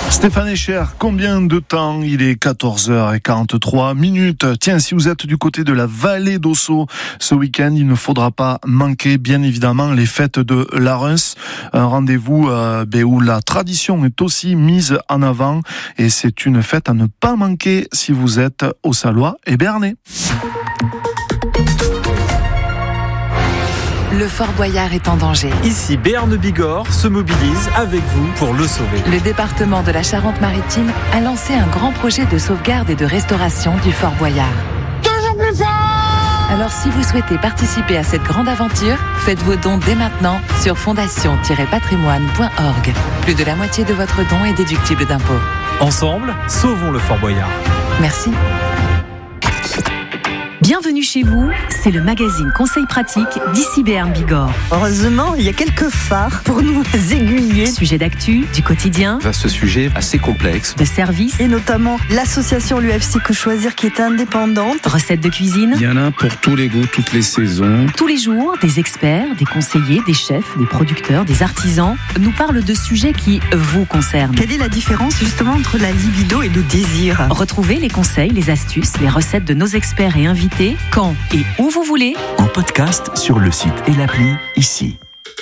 Stéphane Echer, combien de temps? Il est 14h43. Tiens, si vous êtes du côté de la vallée d'Ossau ce week-end, il ne faudra pas manquer, bien évidemment, les fêtes de Larens. Un rendez-vous où la tradition est aussi mise en avant. Et c'est une fête à ne pas manquer si vous êtes Ossalois et Béarnais. Le Fort Boyard est en danger. Ici, Béarn Bigorre se mobilise avec vous pour le sauver. Le département de la Charente-Maritime a lancé un grand projet de sauvegarde et de restauration du Fort Boyard. Toujours plus fort! Alors si vous souhaitez participer à cette grande aventure, faites vos dons dès maintenant sur fondation-patrimoine.org. Plus de la moitié de votre don est déductible d'impôts. Ensemble, sauvons le Fort Boyard. Merci. Bienvenue chez vous, c'est le magazine Conseil pratique d'ici Béarn Bigorre. Heureusement, il y a quelques phares pour nous aiguiller. Sujet d'actu, du quotidien, vaste sujet assez complexe, de service, et notamment l'association l'UFC Que Choisir qui est indépendante. Recettes de cuisine. Il y en a pour tous les goûts, toutes les saisons. Tous les jours, des experts, des conseillers, des chefs, des producteurs, des artisans nous parlent de sujets qui vous concernent. Quelle est la différence justement entre la libido et le désir? Retrouvez les conseils, les astuces, les recettes de nos experts et invités quand et où vous voulez. En podcast sur le site et l'appli Ici.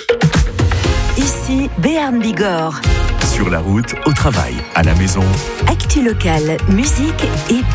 Ici, Béarn Bigorre. Sur la route, au travail, à la maison. Actu locale, musique et